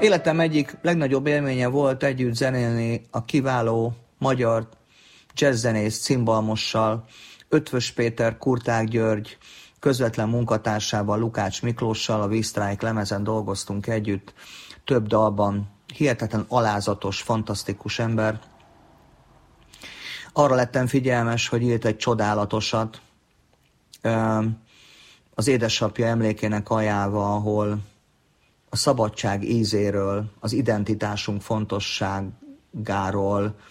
Életem egyik legnagyobb élménye volt együtt zenélni a kiváló magyar jazzzenész cimbalmossal, Ötvös Péter, Kurták György közvetlen munkatársával, Lukács Miklóssal, a We Strike lemezen dolgoztunk együtt, több dalban, hihetetlen alázatos, fantasztikus ember. Arra lettem figyelmes, hogy írt egy csodálatosat az édesapja emlékének aljával, ahol a szabadság ízéről, az identitásunk fontosságáról,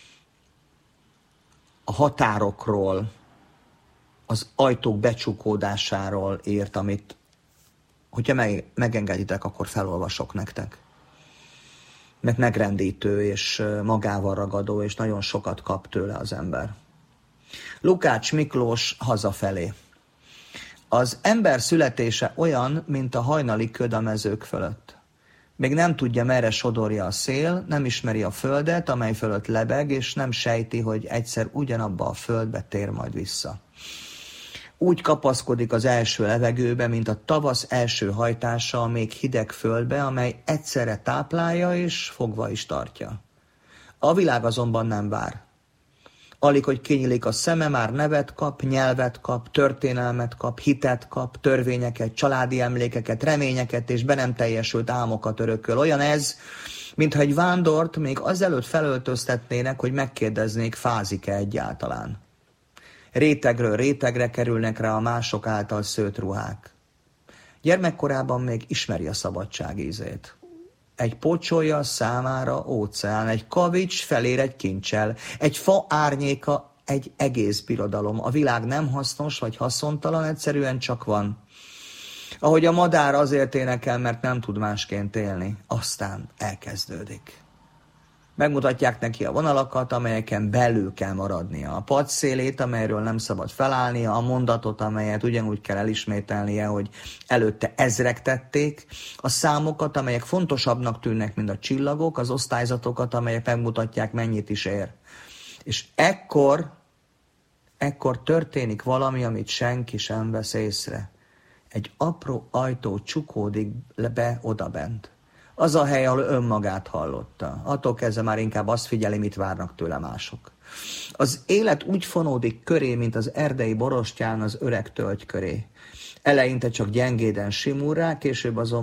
a határokról, az ajtók becsukódásáról írt, amit, hogyha megengeditek, akkor felolvasok nektek. Mert megrendítő és magával ragadó, és nagyon sokat kap tőle az ember. Lukács Miklós hazafelé. Az ember születése olyan, mint a hajnali köd a mezők fölött. Még nem tudja, merre sodorja a szél, nem ismeri a földet, amely fölött lebeg, és nem sejti, hogy egyszer ugyanabba a földbe tér majd vissza. Úgy kapaszkodik az első levegőbe, mint a tavasz első hajtása a még hideg földbe, amely egyszerre táplálja és fogva is tartja. A világ azonban nem vár. Alig, hogy kinyílik a szeme, már nevet kap, nyelvet kap, történelmet kap, hitet kap, törvényeket, családi emlékeket, reményeket és be nem teljesült álmokat örököl. Olyan ez, mintha egy vándort még azelőtt felöltöztetnének, hogy megkérdeznék, fázik-e egyáltalán. Rétegről rétegre kerülnek rá a mások által szőtt ruhák. Gyermekkorában még ismeri a szabadság ízét. Egy pocsolya számára óceán, egy kavics felér egy kincsel, egy fa árnyéka egy egész birodalom. A világ nem hasznos vagy haszontalan, egyszerűen csak van. Ahogy a madár azért énekel, mert nem tud másként élni. Aztán elkezdődik. Megmutatják neki a vonalakat, amelyeken belül kell maradnia. A padszélét, amelyről nem szabad felállnia, a mondatot, amelyet ugyanúgy kell elismételnie, hogy előtte ezrek tették, a számokat, amelyek fontosabbnak tűnnek, mint a csillagok, az osztályzatokat, amelyek megmutatják, mennyit is ér. És ekkor történik valami, amit senki sem vesz észre. Egy apró ajtó csukódik be odabent. Az a hely, ahol önmagát hallotta. Attól kezdve már inkább azt figyeli, mit várnak tőle mások. Az élet úgy fonódik köré, mint az erdei borostyán az öreg tölgy köré. Eleinte csak gyengéden simul rá, később azonban